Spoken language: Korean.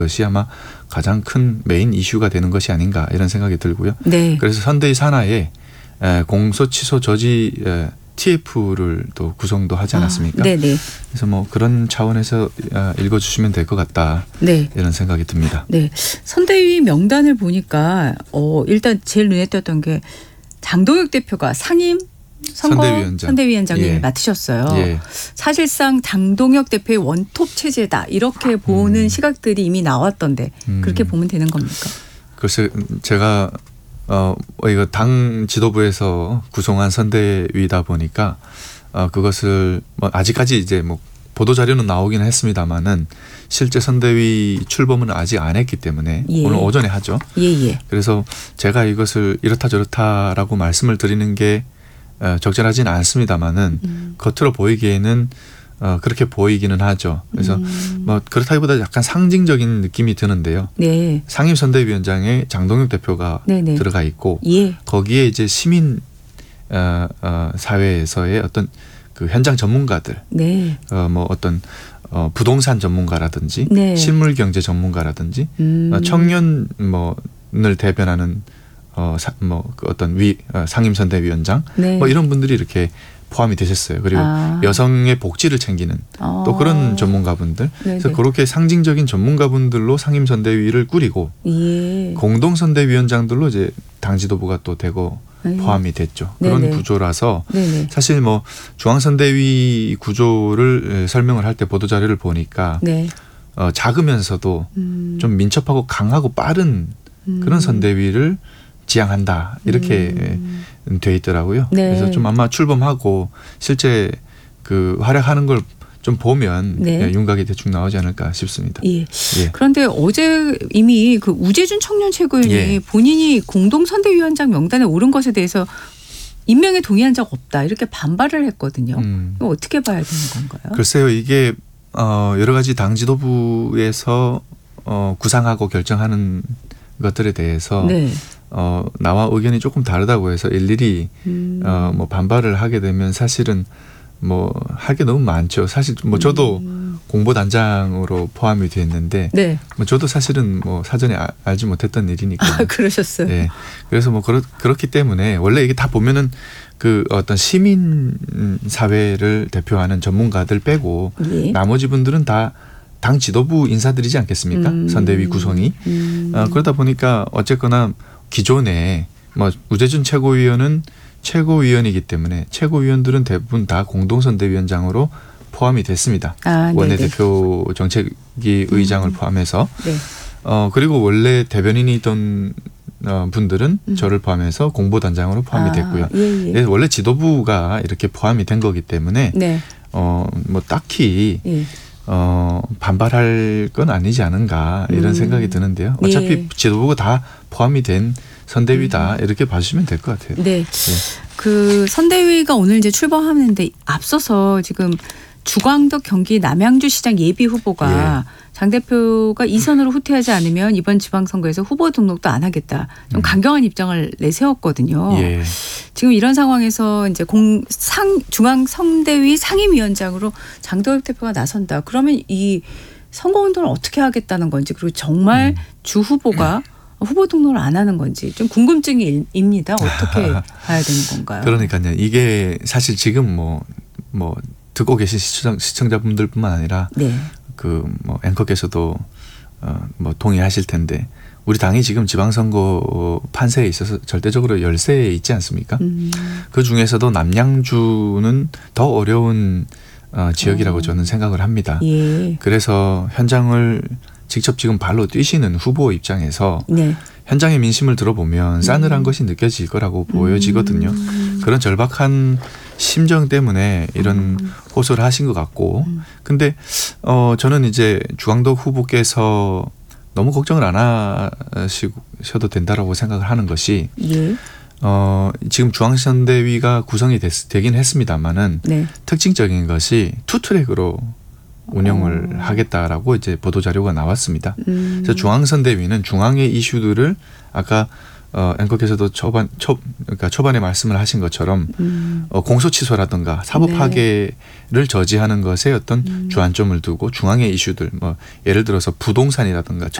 것이 아마 가장 큰 메인 이슈가 되는 것이 아닌가 이런 생각이 들고요. 네. 그래서 선대위 산하에 공소 취소 저지 TF를 또 구성도 하지 않았습니까? 네네. 그래서 뭐 그런 차원에서 읽어주시면 될 것 같다. 네. 이런 생각이 듭니다. 네. 선대위 명단을 보니까 일단 제일 눈에 띄었던 게 장동혁 대표가 상임 선대위원장을 예. 맡으셨어요. 예. 사실상 장동혁 대표의 원톱 체제다 이렇게 보는 시각들이 이미 나왔던데 그렇게 보면 되는 겁니까? 글쎄 제가 이거 당 지도부에서 구성한 선대위다 보니까 그것을 뭐 아직까지 이제 뭐 보도 자료는 나오기는 했습니다만은 실제 선대위 출범은 아직 안 했기 때문에 예. 오늘 오전에 하죠. 예예. 그래서 제가 이것을 이렇다 저렇다라고 말씀을 드리는 게 적절하지는 않습니다만은 겉으로 보이기에는 그렇게 보이기는 하죠. 그래서 뭐 그렇다기보다 약간 상징적인 느낌이 드는데요. 네. 상임선대위원장에 장동혁 대표가 네네. 들어가 있고 예. 거기에 이제 시민 사회에서의 어떤 그 현장 전문가들, 네. 뭐 어떤 부동산 전문가라든지 네. 실물 경제 전문가라든지 청년 뭐를 대변하는 그 어떤 상임선대위원장 네. 뭐 이런 분들이 이렇게 포함이 되셨어요. 그리고 여성의 복지를 챙기는 또 그런 전문가분들. 그래서 그렇게 상징적인 전문가분들로 상임선대위를 꾸리고 예. 공동선대위원장들로 이제 당 지도부가 또 되고 포함이 됐죠. 그런 네네. 구조라서 네네. 사실 뭐 중앙선대위 구조를 설명을 할 때 보도자료를 보니까 네. 작으면서도 좀 민첩하고 강하고 빠른 그런 선대위를 지향한다 이렇게 돼 있더라고요. 네. 그래서 좀 아마 출범하고 실제 그 활약하는 걸 좀 보면 네. 윤곽이 대충 나오지 않을까 싶습니다. 예. 예. 그런데 어제 이미 그 우재준 청년 최고위원이 예. 본인이 공동선대위원장 명단에 오른 것에 대해서 임명에 동의한 적 없다 이렇게 반발을 했거든요. 이거 어떻게 봐야 되는 건가요? 글쎄요. 이게 여러 가지 당 지도부에서 구상하고 결정하는 것들에 대해서 네. 나와 의견이 조금 다르다고 해서 일일이 뭐 반발을 하게 되면 사실은 뭐 할 게 너무 많죠. 사실 뭐 저도 공보단장으로 포함이 됐는데 네. 뭐 저도 사실은 뭐 사전에 알지 못했던 일이니까. 그러셨어요. 네. 그래서 뭐 그렇기 때문에 원래 이게 다 보면은 그 어떤 시민 사회를 대표하는 전문가들 빼고 예. 나머지 분들은 다 당 지도부 인사들이지 않겠습니까? 선대위 구성이. 그러다 보니까 어쨌거나 기존에 뭐 우재준 최고위원은 최고위원이기 때문에 최고위원들은 대부분 다 공동선대위원장으로 포함이 됐습니다. 원내대표 정책위 의장을 포함해서. 네. 그리고 원래 대변인이던 분들은 저를 포함해서 공보단장으로 포함이 됐고요. 예. 원래 지도부가 이렇게 포함이 된 거기 때문에 네. 뭐 딱히 예. 반발할 건 아니지 않은가 이런 생각이 드는데요. 어차피 예. 지도부가 다 포함이 된 선대위다 이렇게 봐주시면 될 것 같아요. 네. 그 선대위가 오늘 이제 출범하는데 앞서서 지금 주광덕 경기 남양주시장 예비 후보가 장 대표가 이선으로 후퇴하지 않으면 이번 지방선거에서 후보 등록도 안 하겠다. 좀 강경한 입장을 내세웠거든요. 예. 지금 이런 상황에서 이제 중앙선대위 상임위원장으로 장동혁 대표가 나선다. 그러면 이 선거운동을 어떻게 하겠다는 건지 그리고 정말 주 후보가 후보 등록을 안 하는 건지 좀 궁금증입니다. 어떻게 봐야 되는 건가요? 그러니까요. 이게 사실 지금 뭐 듣고 계신 시청자분들뿐만 아니라 네. 그 뭐 앵커께서도 뭐 동의하실 텐데 우리 당이 지금 지방선거 판세에 있어서 절대적으로 열세에 있지 않습니까? 그 중에서도 남양주는 더 어려운 지역이라고 저는 생각을 합니다. 예. 그래서 현장을 직접 지금 발로 뛰시는 후보 입장에서 네. 현장의 민심을 들어보면 싸늘한 것이 느껴질 거라고 보여지거든요. 그런 절박한 심정 때문에 이런 호소를 하신 것 같고 근데 저는 이제 주광덕 후보께서 너무 걱정을 안 하셔도 된다라고 생각을 하는 것이 예. 지금 중앙선대위가 구성이 되긴 했습니다만은 네. 특징적인 것이 투트랙으로 운영을 하겠다라고 이제 보도 자료가 나왔습니다. 그래서 중앙선대위는 중앙의 이슈들을 아까 앵커께서도 그러니까 초반에 말씀을 하신 것처럼 공소 취소라든가 사법 네. 파괴를 저지하는 것에 어떤 주안점을 두고 중앙의 이슈들 뭐 예를 들어서 부동산이라든가